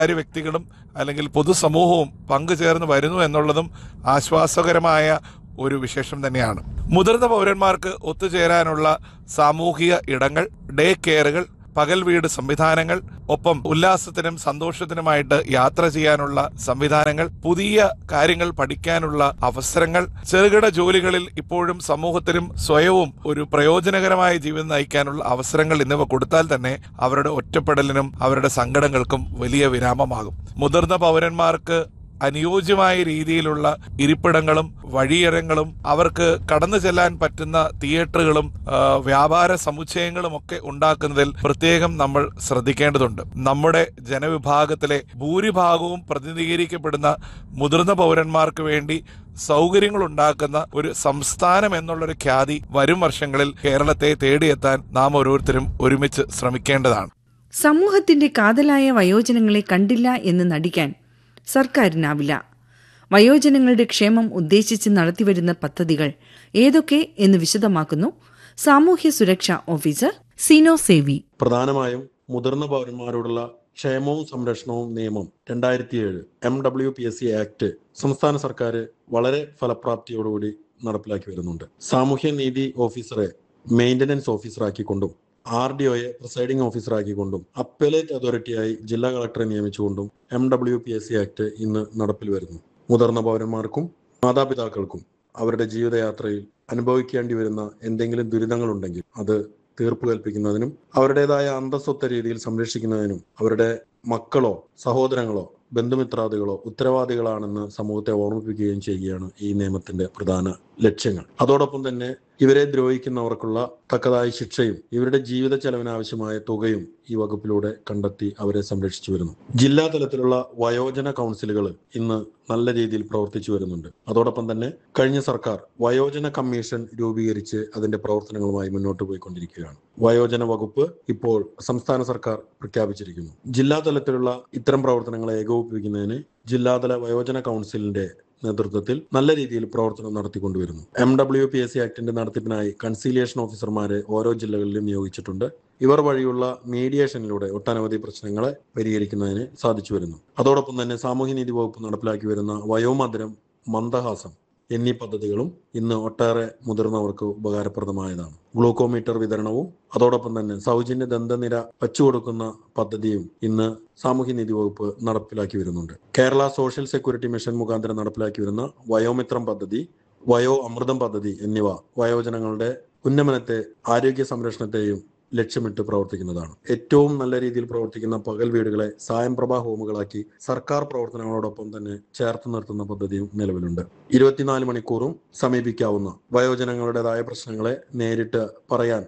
സ്വകാര്യ വ്യക്തികളും അല്ലെങ്കിൽ പൊതുസമൂഹവും പങ്കുചേർന്ന് വരുന്നു എന്നുള്ളതും ആശ്വാസകരമായ ഒരു വിശേഷം തന്നെയാണ്. മുതിർന്ന പൗരന്മാർക്ക് ഒത്തുചേരാനുള്ള സാമൂഹിക ഇടങ്ങൾ, ഡേ കെയറുകൾ, പകൽ വീട് സംവിധാനങ്ങൾ, ഒപ്പം ഉല്ലാസത്തിനും സന്തോഷത്തിനുമായിട്ട് യാത്ര ചെയ്യാനുള്ള സംവിധാനങ്ങൾ, പുതിയ കാര്യങ്ങൾ പഠിക്കാനുള്ള അവസരങ്ങൾ, ചെറുകിട ജോലികളിൽ ഇപ്പോഴും സമൂഹത്തിനും സ്വയവും ഒരു പ്രയോജനകരമായ ജീവിതം നയിക്കാനുള്ള അവസരങ്ങൾ എന്നിവ കൊടുത്താൽ തന്നെ അവരുടെ ഒറ്റപ്പെടലിനും അവരുടെ സങ്കടങ്ങൾക്കും വലിയ വിരാമമാകും. മുതിർന്ന പൗരന്മാർക്ക് അനുയോജ്യമായ രീതിയിലുള്ള ഇരിപ്പിടങ്ങളും വഴിയരങ്ങളും അവർക്ക് കടന്നു ചെല്ലാൻ പറ്റുന്ന തിയേറ്ററുകളും വ്യാപാര സമുച്ചയങ്ങളും ഒക്കെ ഉണ്ടാക്കുന്നതിൽ പ്രത്യേകം നമ്മൾ ശ്രദ്ധിക്കേണ്ടതുണ്ട്. നമ്മുടെ ജനവിഭാഗത്തിലെ ഭൂരിഭാഗവും പ്രതിനിധീകരിക്കപ്പെടുന്ന മുതിർന്ന പൗരന്മാർക്ക് വേണ്ടി സൗകര്യങ്ങൾ ഉണ്ടാക്കുന്ന ഒരു സംസ്ഥാനം എന്നുള്ളൊരു ഖ്യാതി വരും വർഷങ്ങളിൽ കേരളത്തെ തേടിയെത്താൻ നാം ഓരോരുത്തരും ഒരുമിച്ച് ശ്രമിക്കേണ്ടതാണ്. സമൂഹത്തിന്റെ കാതലായ വയോജനങ്ങളെ കണ്ടില്ല എന്ന് നടിക്കാൻ സർക്കാരിനാവില്ല. വയോജനങ്ങളുടെ ക്ഷേമം ഉദ്ദേശിച്ച് നടത്തിവരുന്ന പദ്ധതികൾ ഏതൊക്കെ എന്ന് വിശദമാക്കുന്നു സാമൂഹ്യ സുരക്ഷാ ഓഫീസർ സിനോ സേവി. പ്രധാനമായും മുതിർന്ന പൗരന്മാരോടുള്ള ക്ഷേമവും സംരക്ഷണവും നിയമം 2007 MWPSC ആക്ട് സംസ്ഥാന സർക്കാർ വളരെ ഫലപ്രാപ്തിയോടുകൂടി നടപ്പിലാക്കി വരുന്നുണ്ട്. സാമൂഹ്യ നീതി ഓഫീസറെ മെയിന്റനൻസ് ഓഫീസറാക്കിക്കൊണ്ടും RDOയെ പ്രിസൈഡിംഗ് ഓഫീസറാക്കിക്കൊണ്ടും അപ്പലേറ്റ് അതോറിറ്റിയായി ജില്ലാ കളക്ടറെ നിയമിച്ചുകൊണ്ടും MWPSC ആക്ട് ഇന്ന് നടപ്പിൽ വരുന്നു. മുതിർന്ന പൗരന്മാർക്കും മാതാപിതാക്കൾക്കും അവരുടെ ജീവിതയാത്രയിൽ അനുഭവിക്കേണ്ടി വരുന്ന എന്തെങ്കിലും ദുരിതങ്ങളുണ്ടെങ്കിൽ അത് തീർപ്പ് കൽപ്പിക്കുന്നതിനും അവരുടേതായ അന്തസ്വത്ത രീതിയിൽ സംരക്ഷിക്കുന്നതിനും അവരുടെ മക്കളോ സഹോദരങ്ങളോ ബന്ധുമിത്രാദികളോ ഉത്തരവാദികളാണെന്ന് സമൂഹത്തെ ഓർമ്മിപ്പിക്കുകയും ചെയ്യുകയാണ് ഈ നിയമത്തിന്റെ പ്രധാന ലക്ഷ്യങ്ങൾ. അതോടൊപ്പം തന്നെ ഇവരെ ദ്രോഹിക്കുന്നവർക്കുള്ള തക്കതായ ശിക്ഷയും ഇവരുടെ ജീവിത ചെലവിനാവശ്യമായ തുകയും ഈ വകുപ്പിലൂടെ കണ്ടെത്തി അവരെ സംരക്ഷിച്ചു വരുന്നു. ജില്ലാ തലത്തിലുള്ള വയോജന കൗൺസിലുകൾ ഇന്ന് നല്ല രീതിയിൽ പ്രവർത്തിച്ചു വരുന്നുണ്ട്. അതോടൊപ്പം തന്നെ കഴിഞ്ഞ സർക്കാർ വയോജന കമ്മീഷൻ രൂപീകരിച്ച് അതിന്റെ പ്രവർത്തനങ്ങളുമായി മുന്നോട്ട് പോയിക്കൊണ്ടിരിക്കുകയാണ്. വയോജന വകുപ്പ് ഇപ്പോൾ സംസ്ഥാന സർക്കാർ പ്രഖ്യാപിച്ചിരിക്കുന്നു. ജില്ലാ തലത്തിലുള്ള ഇത്തരം പ്രവർത്തനങ്ങളെ ഏകോപിപ്പിക്കുന്നതിന് ജില്ലാതല വയോജന കൗൺസിലിന്റെ നേതൃത്വത്തിൽ നല്ല രീതിയിൽ പ്രവർത്തനം നടത്തിക്കൊണ്ടുവരുന്നു. MWPSC ആക്ടിന്റെ നടത്തിപ്പിനായി കൺസീലിയേഷൻ ഓഫീസർമാരെ ഓരോ ജില്ലകളിലും നിയോഗിച്ചിട്ടുണ്ട്. ഇവർ വഴിയുള്ള മീഡിയേഷനിലൂടെ ഒട്ടനവധി പ്രശ്നങ്ങളെ പരിഹരിക്കുന്നതിന് സാധിച്ചു വരുന്നു. അതോടൊപ്പം തന്നെ സാമൂഹ്യനീതി വകുപ്പ് നടപ്പിലാക്കി വരുന്ന വയോമധുരം, മന്ദഹാസം എന്നീ പദ്ധതികളും ഇന്ന് ഒട്ടേറെ മുതിർന്നവർക്ക് ഉപകാരപ്രദമായതാണ്. ഗ്ലൂക്കോമീറ്റർ വിതരണവും അതോടൊപ്പം തന്നെ സൗജന്യ ദന്തനിര വച്ചുകൊടുക്കുന്ന പദ്ധതിയും ഇന്ന് സാമൂഹ്യനീതി വകുപ്പ് നടപ്പിലാക്കി വരുന്നുണ്ട്. കേരള സോഷ്യൽ സെക്യൂരിറ്റി മിഷൻ മുഖാന്തരം നടപ്പിലാക്കി വരുന്ന വയോമിത്രം പദ്ധതി, വയോ അമൃതം പദ്ധതി എന്നിവ വയോജനങ്ങളുടെ ഉന്നമനത്തെ, ആരോഗ്യ സംരക്ഷണത്തെയും ലക്ഷ്യമിട്ട് പ്രവർത്തിക്കുന്നതാണ്. ഏറ്റവും നല്ല രീതിയിൽ പ്രവർത്തിക്കുന്ന പകൽ വീടുകളെ സായംപ്രഭ ഹോമുകളാക്കി സർക്കാർ പ്രവർത്തനങ്ങളോടൊപ്പം തന്നെ ചേർത്ത് നിർത്തുന്ന പദ്ധതിയും നിലവിലുണ്ട്. 24 മണിക്കൂറും സമീപിക്കാവുന്ന വയോജനങ്ങളുടേതായ പ്രശ്നങ്ങളെ നേരിട്ട് പറയാൻ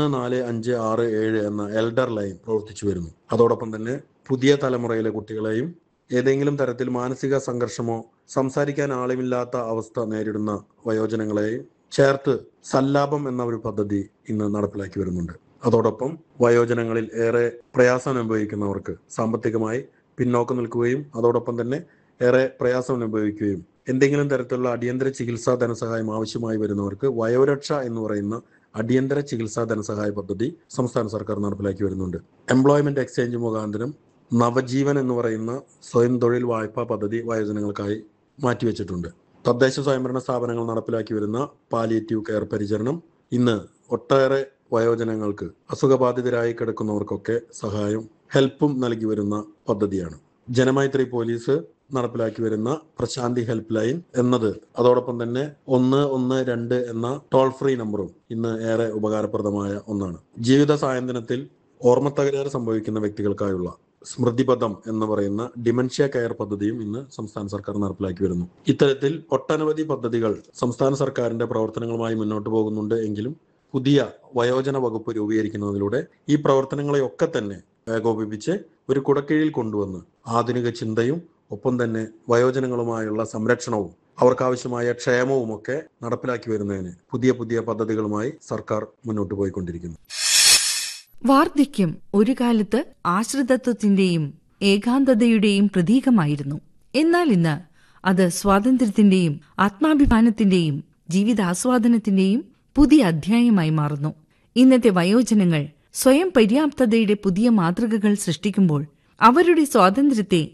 14567 എന്ന എൽഡർ ലൈൻ പ്രവർത്തിച്ചു വരുന്നു. അതോടൊപ്പം തന്നെ പുതിയ തലമുറയിലെ കുട്ടികളെയും ഏതെങ്കിലും തരത്തിൽ മാനസിക സംഘർഷമോ സംസാരിക്കാൻ ആളുമില്ലാത്ത അവസ്ഥ നേരിടുന്ന വയോജനങ്ങളെയും ചേർത്ത് സല്ലാപം എന്ന ഒരു പദ്ധതി ഇന്ന് നടപ്പിലാക്കി വരുന്നുണ്ട്. അതോടൊപ്പം വയോജനങ്ങളിൽ ഏറെ പ്രയാസം അനുഭവിക്കുന്നവർക്ക് സാമ്പത്തികമായി പിന്നോക്കം നിൽക്കുകയും അതോടൊപ്പം തന്നെ ഏറെ പ്രയാസം അനുഭവിക്കുകയും എന്തെങ്കിലും തരത്തിലുള്ള അടിയന്തര ചികിത്സാ ധനസഹായം ആവശ്യമായി വരുന്നവർക്ക് വയോരക്ഷ എന്ന് പറയുന്ന അടിയന്തര ചികിത്സാ ധനസഹായ പദ്ധതി സംസ്ഥാന സർക്കാർ നടപ്പിലാക്കി വരുന്നുണ്ട്. എംപ്ലോയ്മെന്റ് എക്സ്ചേഞ്ച് മുഖാന്തരം നവജീവൻ എന്ന് പറയുന്ന സ്വയം തൊഴിൽ വായ്പാ പദ്ധതി വയോജനങ്ങൾക്കായി മാറ്റിവെച്ചിട്ടുണ്ട്. തദ്ദേശ സ്വയംഭരണ സ്ഥാപനങ്ങൾ നടപ്പിലാക്കി വരുന്ന പാലിയേറ്റീവ് കെയർ പരിചരണം ഇന്ന് ഒട്ടേറെ വയോജനങ്ങൾക്ക്, അസുഖബാധിതരായി കിടക്കുന്നവർക്കൊക്കെ സഹായം, ഹെൽപ്പും നൽകി വരുന്ന പദ്ധതിയാണ്. ജനമൈത്രി പോലീസ് നടപ്പിലാക്കി വരുന്ന പ്രശാന്തി ഹെൽപ്പ് ലൈൻ എന്നത്, അതോടൊപ്പം തന്നെ 112 എന്ന ടോൾ ഫ്രീ നമ്പറും ഇന്ന് ഏറെ ഉപകാരപ്രദമായ ഒന്നാണ്. ജീവിത സായന്തനത്തിൽ ഓർമ്മത്തകരാറ് സംഭവിക്കുന്ന വ്യക്തികൾക്കായുള്ള സ്മൃതിപഥം എന്ന് പറയുന്ന ഡിമെൻഷ്യ കെയർ പദ്ധതിയും ഇന്ന് സംസ്ഥാന സർക്കാർ നടപ്പിലാക്കി വരുന്നു. ഇത്തരത്തിൽ ഒട്ടനവധി പദ്ധതികൾ സംസ്ഥാന സർക്കാരിന്റെ പ്രവർത്തനങ്ങളുമായി മുന്നോട്ട് പോകുന്നുണ്ട്. എങ്കിലും പുതിയ വയോജന വകുപ്പ് രൂപീകരിക്കുന്നതിലൂടെ ഈ പ്രവർത്തനങ്ങളെയൊക്കെ തന്നെ ഏകോപിപ്പിച്ച് ഒരു കുടക്കീഴിൽ കൊണ്ടുവന്ന് ആധുനിക ചിന്തയും ഒപ്പം തന്നെ വയോജനങ്ങളുമായുള്ള സംരക്ഷണവും അവർക്കാവശ്യമായ ക്ഷേമവും ഒക്കെ നടപ്പിലാക്കി വരുന്നതിന് പുതിയ പുതിയ പദ്ധതികളുമായി സർക്കാർ മുന്നോട്ട് പോയിക്കൊണ്ടിരിക്കുന്നു. വാർദ്ധക്യം ഒരു കാലത്ത് ആശ്രിതത്വത്തിന്റെയും ഏകാന്തതയുടെയും പ്രതീകമായിരുന്നു. എന്നാൽ ഇന്ന് അത് സ്വാതന്ത്ര്യത്തിന്റെയും ആത്മാഭിമാനത്തിന്റെയും ജീവിതാസ്വാദനത്തിന്റെയും പുതിയ അധ്യായമായി മാറുന്നു. ഇന്നത്തെ വയോജനങ്ങൾ സ്വയം പര്യാപ്തതയുടെ പുതിയ മാതൃകകൾ സൃഷ്ടിക്കുമ്പോൾ അവരുടെ സ്വാതന്ത്ര്യത്തെ